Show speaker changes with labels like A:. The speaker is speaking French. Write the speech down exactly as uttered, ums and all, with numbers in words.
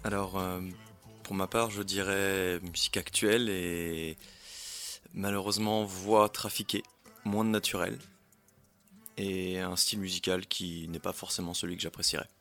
A: Alors, euh, pour ma part, je dirais musique actuelle et malheureusement voix trafiquée, moins de naturel et un style musical qui n'est pas forcément celui que j'apprécierais.